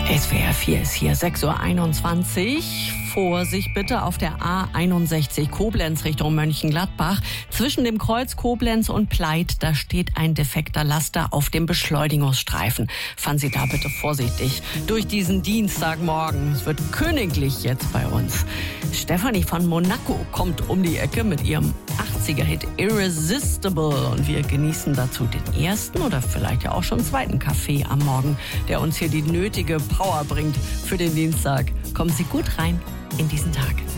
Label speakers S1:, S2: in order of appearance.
S1: SWR 4 ist hier, 6:21 Uhr. Vorsicht bitte auf der A61 Koblenz Richtung Mönchengladbach. Zwischen dem Kreuz Koblenz und Pleit, da steht ein defekter Laster auf dem Beschleunigungsstreifen. Fahren Sie da bitte vorsichtig durch diesen Dienstagmorgen. Es wird königlich jetzt bei uns. Stefanie von Monaco kommt um die Ecke mit ihrem 80er-Hit Irresistible. Und wir genießen dazu den ersten oder vielleicht ja auch schon zweiten Kaffee am Morgen, der uns hier die nötige Power bringt für den Dienstag. Kommen Sie gut rein in diesen Tag.